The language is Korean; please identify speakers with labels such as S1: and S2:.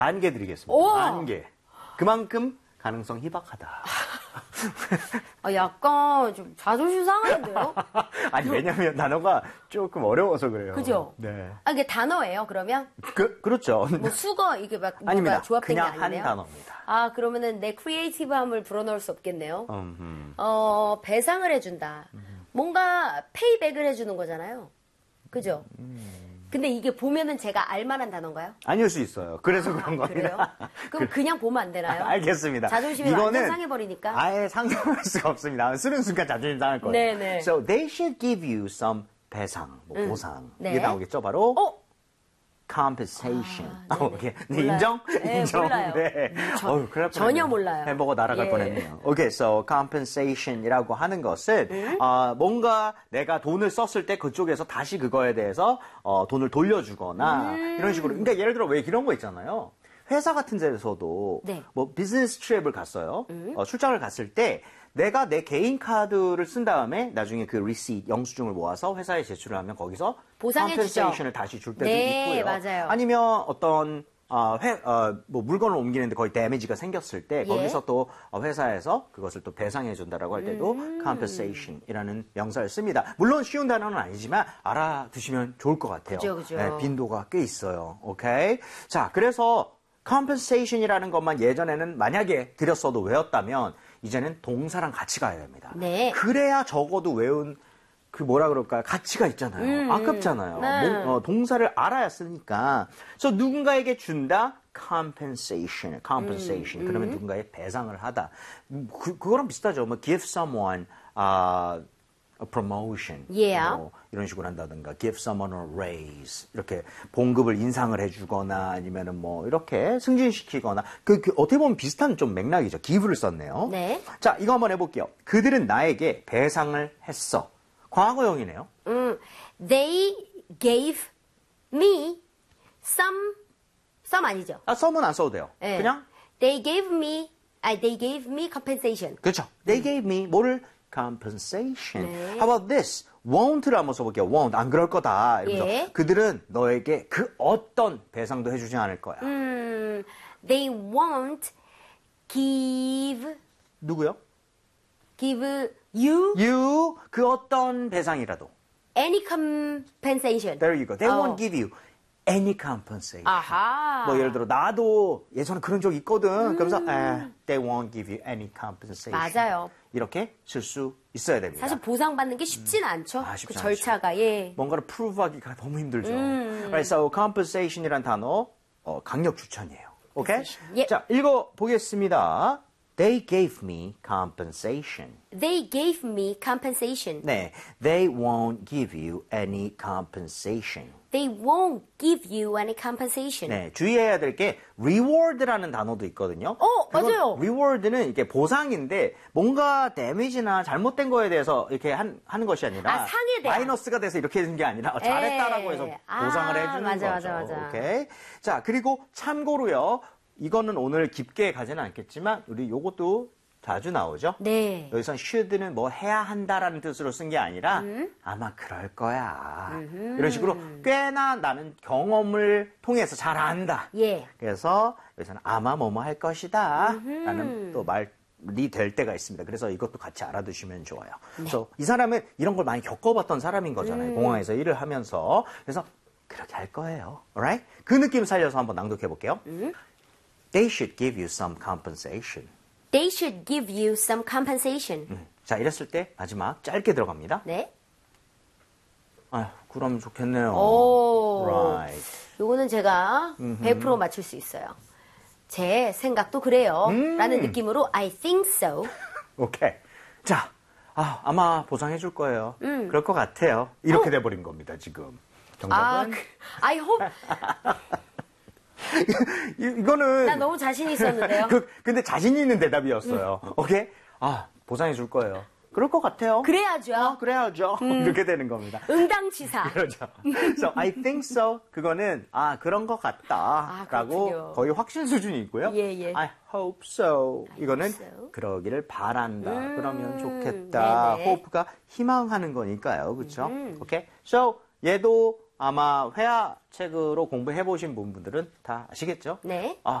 S1: 10,000개 드리겠습니다.
S2: 오!
S1: 10,000개. 그만큼 가능성 희박하다.
S2: 약간 좀 자존심 상하는데요?
S1: 아니, 왜냐면 단어가 조금 어려워서 그래요.
S2: 그죠?
S1: 네.
S2: 이게 단어예요, 그러면?
S1: 그렇죠.
S2: 뭐 수거, 이게 막
S1: 아닙니다.
S2: 뭐가 조합된 게
S1: 그냥
S2: 아니네요?
S1: 한 단어입니다.
S2: 그러면은 내 크리에이티브함을 불어넣을 수 없겠네요. 배상을 해준다. 뭔가 페이백을 해주는 거잖아요. 그죠? 근데 이게 보면은 제가 알만한 단어인가요?
S1: 아닐 수 있어요. 그래서 그런 겁니다.
S2: 그래요? 그럼 그냥 보면 안 되나요?
S1: 알겠습니다.
S2: 자존심이 완전 상해버리니까.
S1: 아예 상상할 수가 없습니다. 쓰는 순간 자존심 상할 거예요.
S2: 네네.
S1: So they should give you some 배상, 보상.
S2: 네.
S1: 이게 나오겠죠, 바로? compensation. 오케이. 네, 인정?
S2: 네,
S1: 인정.
S2: 몰라요.
S1: 네. 큰일 날
S2: 전혀
S1: 뻔했네요.
S2: 몰라요.
S1: 햄버거 날아갈
S2: 예.
S1: 뻔했네요. 오케이, so compensation이라고 하는 것은 뭔가 내가 돈을 썼을 때 그쪽에서 다시 그거에 대해서 돈을 돌려주거나 이런 식으로. 그러니까 예를 들어 왜 이런 거 있잖아요. 회사 같은 데서도
S2: 네.
S1: 뭐 비즈니스 트립을 갔어요. 출장을 갔을 때 내가 내 개인 카드를 쓴 다음에 나중에 그 리시트 영수증을 모아서 회사에 제출을 하면 거기서
S2: 보상해 주죠.
S1: 컴펜세이션을 다시 줄 때도
S2: 네,
S1: 있고요.
S2: 맞아요.
S1: 아니면 어떤 뭐 물건을 옮기는데 거의 데미지가 생겼을 때 거기서 또 회사에서 그것을 또 배상해 준다라고 할 때도 compensation이라는 명사를 씁니다. 물론 쉬운 단어는 아니지만 알아두시면 좋을 것 같아요.
S2: 그죠.
S1: 네, 빈도가 꽤 있어요. 오케이. 자, 그래서 compensation이라는 것만 예전에는 만약에 드렸어도 외웠다면 이제는 동사랑 같이 가야 됩니다.
S2: 네.
S1: 그래야 적어도 외운 그 뭐라 그럴까요? 가치가 있잖아요. 아깝잖아요.
S2: 네.
S1: 동사를 알아야 쓰니까. 그래서 누군가에게 준다? compensation. 그러면 누군가에 배상을 하다. 그거랑 비슷하죠. 뭐 give someone a promotion.
S2: Yeah.
S1: 뭐 이런 식으로 한다든가 give someone a raise. 이렇게 봉급을 인상을 해주거나 아니면은 뭐 이렇게 승진시키거나 어떻게 보면 비슷한 좀 맥락이죠. give를 썼네요.
S2: 네.
S1: 자, 이거 한번 해볼게요. 그들은 나에게 배상을 했어. 과거형이네요.
S2: They gave me some 아니죠?
S1: some은 안 써도 돼요.
S2: 네.
S1: 그냥
S2: They gave me compensation.
S1: 그렇죠. They gave me 뭐를 compensation.
S2: 네.
S1: How about this? won't를 한번 써볼게요. won't. 안 그럴 거다. 이러면서
S2: 예.
S1: 그들은 너에게 그 어떤 배상도 해주지 않을 거야.
S2: They won't give
S1: 누구요?
S2: you
S1: You. 그 어떤 배상이라도.
S2: any compensation.
S1: There you go. They won't give you any compensation.
S2: 아하.
S1: 뭐 예를 들어 나도 예전에 그런 적 있거든. 그러면서 they won't give you any compensation.
S2: 맞아요.
S1: 이렇게 쓸 수 있어야 됩니다.
S2: 사실 보상받는 게 쉽진 않죠.
S1: 쉽지
S2: 그 절차가 예.
S1: 뭔가를 프루브하기가 너무 힘들죠. Right, so compensation이란 단어 강력 추천이에요. 오케이?
S2: 예.
S1: 자, 읽어 보겠습니다. They gave me compensation.
S2: They gave me compensation.
S1: 네, they won't give you any compensation.
S2: They won't give you any compensation.
S1: 네, 주의해야 될 게 reward라는 단어도 있거든요.
S2: 맞아요.
S1: reward는 이게 보상인데 뭔가 데미지나 잘못된 거에 대해서 이렇게 하는 것이 아니라
S2: 상에 대한.
S1: 마이너스가 돼서 이렇게 되는 게 아니라 잘했다라고 해서 보상을 해주는
S2: 맞아,
S1: 거죠.
S2: 맞아.
S1: 오케이. 자, 그리고 참고로요. 이거는 오늘 깊게 가지는 않겠지만 우리 요것도 자주 나오죠.
S2: 네.
S1: 여기선 should는 뭐 해야 한다라는 뜻으로 쓴 게 아니라 아마 그럴 거야. 이런 식으로 꽤나 나는 경험을 통해서 잘 안다.
S2: 예.
S1: 그래서 여기서는 아마 뭐뭐 할 것이다 라는 또 말이 될 때가 있습니다. 그래서 이것도 같이 알아두시면 좋아요. 그래서 이 사람은 이런 걸 많이 겪어봤던 사람인 거잖아요. 공항에서 일을 하면서. 그래서 그렇게 할 거예요. Alright? 그 느낌 살려서 한번 낭독해 볼게요. They should give you some compensation.
S2: They should give you some compensation.
S1: 자, 이랬을 때 마지막 짧게 들어갑니다.
S2: 네.
S1: 아휴, 그러면 좋겠네요.
S2: 오.
S1: Right.
S2: 요거는 제가 100% 맞출 수 있어요. 제 생각도 그래요. 라는 느낌으로 I think so.
S1: 오케이. 자, 아마 보상해 줄 거예요. 그럴 것 같아요. 이렇게 돼버린 겁니다, 지금. 정답은?
S2: I hope.
S1: 이거는.
S2: 나 너무 자신 있었는데요.
S1: 근데 자신 있는 대답이었어요. 오케이? 보상해 줄 거예요. 그럴 것 같아요.
S2: 그래야죠.
S1: 그래야죠. 이렇게 되는 겁니다.
S2: 응당치사.
S1: 그렇죠. So, I think so. 그거는, 그런 것 같다. 라고
S2: 그렇군요.
S1: 거의 확신 수준이 있고요.
S2: 예.
S1: I hope so. 이거는
S2: so.
S1: 그러기를 바란다. 그러면 좋겠다.
S2: 네네.
S1: hope가 희망하는 거니까요. 그렇죠? 오케이? So, 얘도 아마 회화책으로 공부해 보신 분들은 다 아시겠죠?
S2: 네.
S1: 아,